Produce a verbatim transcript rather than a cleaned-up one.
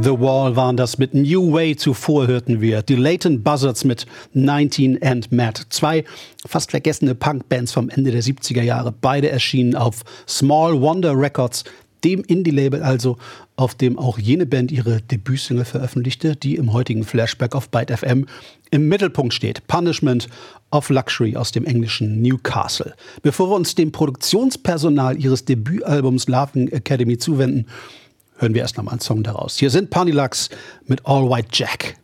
The Wall waren das mit New Way. Zuvor hörten wir die Leighton Buzzards mit neunzehn and Mad. Zwei fast vergessene Punkbands vom Ende der siebziger Jahre. Beide erschienen auf Small Wonder Records, dem Indie-Label also, auf dem auch jene Band ihre Debütsingle veröffentlichte, die im heutigen Flashback auf Byte F M im Mittelpunkt steht. Punishment of Luxury aus dem englischen Newcastle. Bevor wir uns dem Produktionspersonal ihres Debütalbums Laughing Academy zuwenden, hören wir erst noch mal einen Song daraus. Hier sind Punilux mit All White Jack.